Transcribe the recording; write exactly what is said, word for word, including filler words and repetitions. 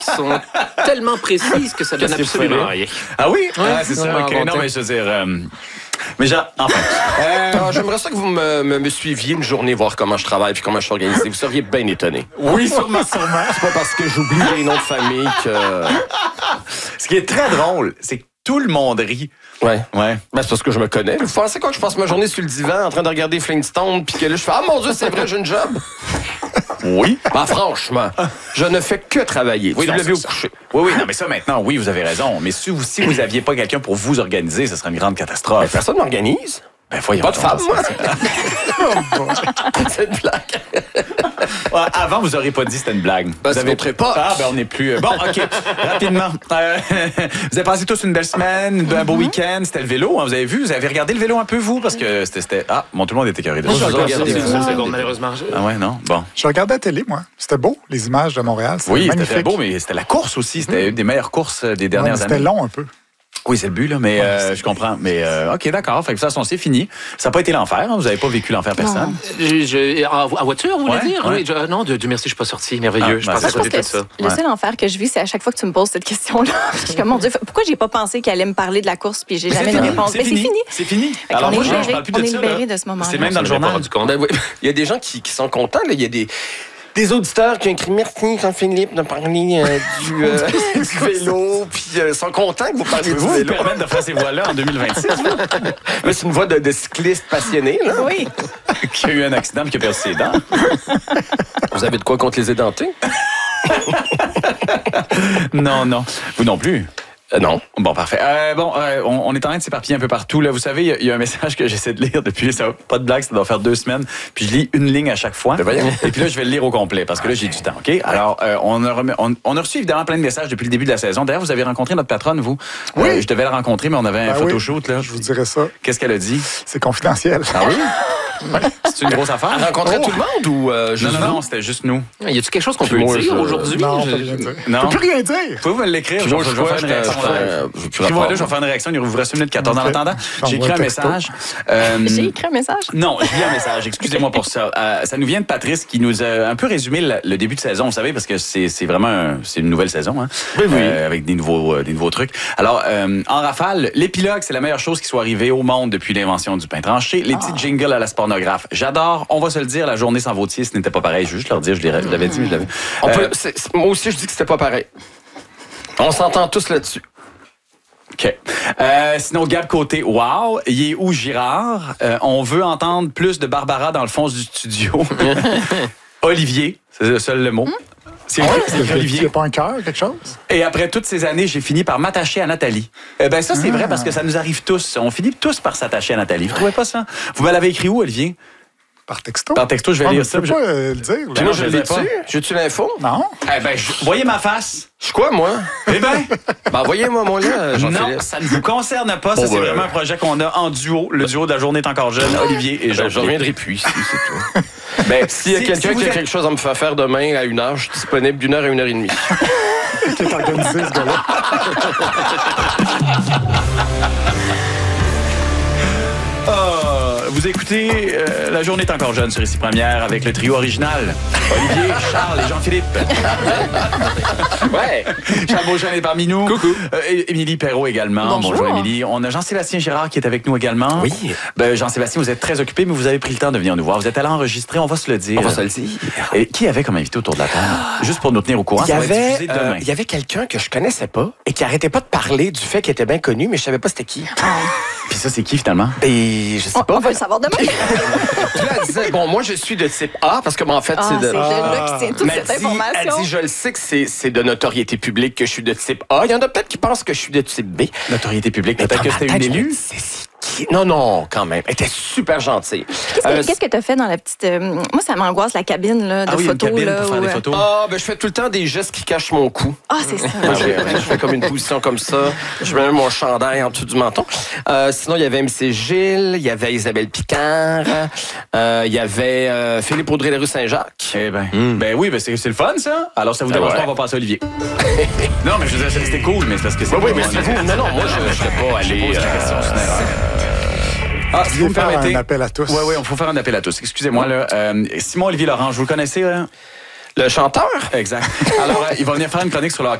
qui sont tellement précises que ça donne absolument rien. Ah oui? Ouais, ah, c'est ça. OK. Non, mais je veux dire... Euh... Mais genre, enfin. Euh, alors, j'aimerais ça que vous me, me, me suiviez une journée, voir comment je travaille puis comment je suis organisé. Vous seriez bien étonné. Oui, sûrement, sûrement. C'est pas parce que j'oublie les noms de famille que... Ce qui est très drôle, c'est que tout le monde rit. Ouais. Ouais. Ben, c'est parce que je me connais. Vous pensez quoi que je passe ma journée sur le divan en train de regarder Flintstone puis que là, je fais « Ah, mon Dieu, c'est vrai, j'ai une job! » Oui. Ben, franchement, je ne fais que travailler. Oui, tu non, l'avais au ça. coucher. Oui, oui, non, mais ça, maintenant, oui, vous avez raison. Mais si vous si vous aviez pas quelqu'un pour vous organiser, ce serait une grande catastrophe. Ben, personne m'organise. Ben, voyons. Pas de donc, femme, moi. c'est- C'est une blague. Ouais, avant, vous auriez pas dit que c'était une blague. Ben, vous c'est notre époque. Ah, ben, on n'est plus... Bon, OK. Rapidement. Euh, vous avez passé tous une belle semaine, un beau week-end. C'était le vélo, hein, vous avez vu? Vous avez regardé le vélo un peu, vous? Parce que c'était... c'était- Ah, bon, tout le monde était écœuré de Moi, ça. je regarde des regardé, vidéos euh, secondes, malheureusement. Ah ouais, non? Bon. Je regardais la télé, moi. C'était beau, les images de Montréal. C'était Oui, c'était magnifique. très beau, mais c'était la course aussi. C'était une des meilleures courses des Ouais, mais dernières c'était années. long un peu. Oui, c'est le but, là, mais euh, je comprends. Mais euh, OK, d'accord. Fait que de toute façon, c'est fini. Ça n'a pas été l'enfer. Hein? Vous n'avez pas vécu l'enfer personne. Je, je, en, en voiture, vous voulez Ouais, dire? ouais. Oui, je- non, Dieu Dieu merci, je suis pas sorti. Merveilleux. Ah, je ben, passe à c'est côté de que tout ça. le Ouais. seul enfer que je vis, c'est à chaque fois que tu me poses cette question-là. Je suis comme, mon Dieu, pourquoi j'ai pas pensé qu'elle allait me parler de la course puis j'ai Mais jamais c'est de fini. réponse? C'est Mais c'est fini. fini. C'est fini. Fait Alors qu'on moi, est je je libéré- parle plus on de est ça. libéré là. de ce moment-là. C'est même dans le Je me suis pas journal. rendu compte. Ben oui. Il y a des gens qui, qui sont contents. Là. Il y a des, des auditeurs qui ont écrit « Merci, Jean-Philippe, de parler euh, du, euh, du vélo. » Puis euh, sont contents que vous parliez du Vous vous vélo. permettre de faire ces voix-là en deux mille vingt-six, Mais c'est une voix de, de cycliste passionné. Là. Oui. qui a eu un accident et qui a perdu ses dents. Vous avez de quoi contre les édentés? Non, non. Vous non plus. Euh, non. Bon, parfait. Euh, bon, euh, on, on est en train de s'éparpiller un peu partout. Là. Vous savez, il y a- il y, a un message que j'essaie de lire depuis, ça, pas de blague, ça doit faire deux semaines. Puis je lis une ligne à chaque fois. Ben voyons. Et puis là, je vais le lire au complet parce que là, j'ai du temps. OK? Alors, euh, on, a remis- on, on a reçu évidemment plein de messages depuis le début de la saison. D'ailleurs, vous avez rencontré notre patronne, vous. Oui. Euh, je devais la rencontrer, mais on avait un Ben oui, photoshoot. Là. Je vous dirais ça. Qu'est-ce qu'elle a dit? C'est confidentiel. Ah oui? C'est une grosse affaire? Rencontrer Oh. tout le monde ou euh, Non, juste non, vous? non, c'était juste nous. Y a-tu quelque chose qu'on Puis peut moi, dire je- aujourd'hui? Non, on Je- peut rien dire. Non. On peut plus rien dire. Pouvez-vous me l'écrire? Puis Je moi, vais je je vais vois, faire une je réaction ferais- live. euh, je veux plus Écrivez-moi là, rapport. je vais faire une réaction. Il vous reste une minute quatorze. En Ok. attendant, j'ai écrit J'envoie un un texto. message. Euh, J'ai écrit un message. Non, je lis un message. Excusez-moi pour ça. Euh, ça nous vient de Patrice qui nous a un peu résumé le, le début de saison, vous savez, parce que c'est c'est vraiment un- c'est une nouvelle saison, hein, Oui, oui. Euh, avec des nouveaux euh, des nouveaux trucs. Alors, euh, en rafale, l'épilogue, c'est la meilleure chose qui soit arrivée au monde depuis l'invention du pain tranché. Les petits jingles à la spornographe, j'adore. On va se le dire, la journée sans Vautier, ce n'était pas pareil. Je veux juste leur dire, je l'ai- je l'avais dit, mais je l'avais. On Euh, peut- c'est- c'est- moi aussi, je dis que c'était pas pareil. On s'entend tous là-dessus. OK. Euh, sinon, Gab Côté, wow. Il est où Girard? Euh, on veut entendre plus de Barbara dans le fond du studio. Olivier, c'est le seul le mot. C'est vrai, c'est écrit Il n'y Olivier. a pas un cœur, quelque chose? Et après toutes ces années, j'ai fini par m'attacher à Nathalie. Eh ben ça, c'est vrai parce que ça nous arrive tous. On finit tous par s'attacher à Nathalie. Vous trouvez pas ça? Vous me l'avez écrit où, Olivier? Par texto? Par texto, je vais Ah, mais lire tu ça. peux je- pas euh, le dire. là. Puis moi, je je le l'ai sais pas. dessus. J'ai-tu l'info? Non? Eh ben, je- voyez ma face. Je suis quoi, moi? Eh ben, Ben, envoyez-moi mon là, non, Jean-Philippe. ça ne vous concerne pas. Ça, Bon, c'est ben, vraiment un projet qu'on a en duo. Le duo de la journée est encore jeune, Olivier et Jean. Ben, je reviendrai plus ici, c'est tout. Ben, S'il y a si- quelqu'un si vous qui a êtes- quelque chose à me faire faire demain à une heure, je suis disponible d'une heure à une heure et demie. Qui est organisé, ce gars-là? Ah, vous écoutez euh, La journée est encore jeune sur Ici Première avec le trio original. Olivier, Charles et Jean-Philippe. Ouais. Charles Beauchamp est parmi nous. Coucou. Euh, et- Émilie Perrault également. Bonjour. Bonjour Émilie. On a Jean-Sébastien Girard qui est avec nous également. Oui. Ben, Jean-Sébastien, vous êtes très occupé, mais vous avez pris le temps de venir nous voir. Vous êtes allé enregistrer, on va se le dire. On va se le dire. Et qui avait comme invité autour de la table? Juste pour nous tenir au courant, Il y ça va être avait, diffusé euh, demain. il y avait quelqu'un que je connaissais pas et qui arrêtait pas de parler du fait qu'il était bien connu, mais je savais pas c'était qui. Puis ça, c'est qui finalement? Et je sais On, pas. on va le savoir demain. Puis là, elle disait, bon, moi, je suis de type A, parce que, ben, en fait, Ah, c'est c'est de... de là qui tient toute Mais elle cette dit, information. elle dit, je le sais que c'est c'est de notoriété publique que je suis de type A. Il y en a peut-être qui pensent que je suis de type B. Notoriété publique, Mais peut-être dans que ma c'était une tête, je me élue? dis, c'est- c'est qui? Non, non, quand même. Elle était super gentille. Qu'est-ce que Euh, qu'est-ce que tu as fait dans la petite. euh, moi, ça m'angoisse, la cabine là, de Ah oui, une photos. cabine là, pour faire où, des euh, photos. Ah, ben, je fais tout le temps des gestes qui cachent mon cou. Ah, c'est ça. Moi, je, je fais comme une position comme ça. Je mets mon chandail en dessous du menton. Euh, sinon, il y avait M C Gilles, il y avait Isabelle Picard, euh, il y avait euh, Philippe Audrey de rue Saint-Jacques. Eh ben, ben oui, ben c'est c'est le fun, ça. Alors, ça vous Ben dérange ouais. pas, on va passer à Olivier. Non, mais je veux dire, c'était cool, mais c'est parce que c'est... Oui, oui, mais c'est vous. Non, non, moi, je ne serais pas allé... pose la euh, question, c'est une erreur. Ah, si vous me faire permettez... un appel à tous. Oui, oui, on faut faire un appel à tous. Excusez-moi, là. Euh, Simon-Olivier Laurent, vous le connaissez, là? Le chanteur? Exact. Alors, euh, il va venir faire une chronique sur le hockey